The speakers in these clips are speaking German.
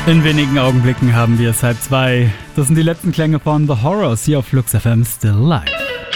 In wenigen Augenblicken haben wir es 1:30. Das sind die letzten Klänge von The Horrors hier auf Flux FM Still Live.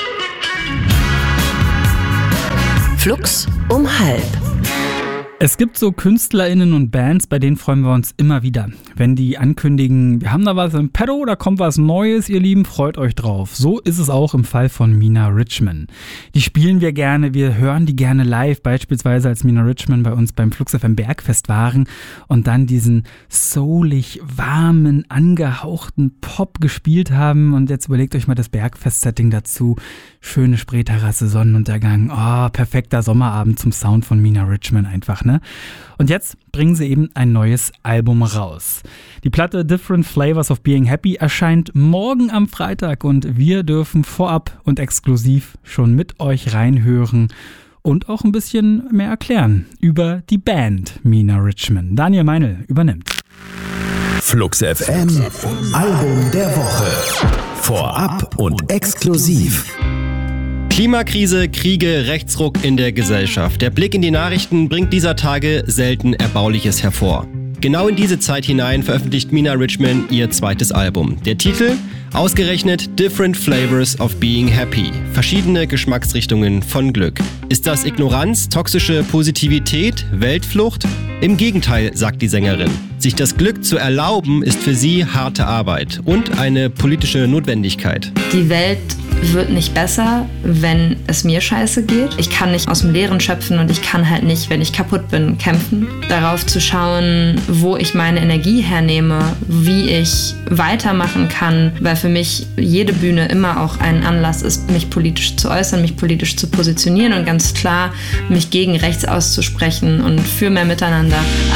Flux um 12:30. Es gibt so KünstlerInnen und Bands, bei denen freuen wir uns immer wieder. Wenn die ankündigen, wir haben da was im Petto, da kommt was Neues, ihr Lieben, freut euch drauf. So ist es auch im Fall von Mina Richman. Die spielen wir gerne, wir hören die gerne live, beispielsweise als Mina Richman bei uns beim Flux FM Bergfest waren und dann diesen soulig, warmen, angehauchten Pop gespielt haben. Und jetzt überlegt euch mal das Bergfest-Setting dazu. Schöne Spreeterrasse, Sonnenuntergang, perfekter Sommerabend zum Sound von Mina Richman einfach, ne? Und jetzt bringen sie eben ein neues Album raus. Die Platte Different Flavors of Being Happy erscheint morgen am Freitag und wir dürfen vorab und exklusiv schon mit euch reinhören und auch ein bisschen mehr erklären über die Band Mina Richman. Daniel Meinl übernimmt. Flux FM Album der Woche. Vorab und exklusiv. Klimakrise, Kriege, Rechtsruck in der Gesellschaft. Der Blick in die Nachrichten bringt dieser Tage selten Erbauliches hervor. Genau in diese Zeit hinein veröffentlicht Mina Richman ihr zweites Album. Der Titel? Ausgerechnet Different Flavors of Being Happy. Verschiedene Geschmacksrichtungen von Glück. Ist das Ignoranz, toxische Positivität, Weltflucht? Im Gegenteil, sagt die Sängerin. Sich das Glück zu erlauben, ist für sie harte Arbeit und eine politische Notwendigkeit. Die Welt wird nicht besser, wenn es mir scheiße geht. Ich kann nicht aus dem Leeren schöpfen und ich kann halt nicht, wenn ich kaputt bin, kämpfen. Darauf zu schauen, wo ich meine Energie hernehme, wie ich weitermachen kann, weil für mich jede Bühne immer auch ein Anlass ist, mich politisch zu äußern, mich politisch zu positionieren und ganz klar mich gegen rechts auszusprechen und für mehr Miteinander.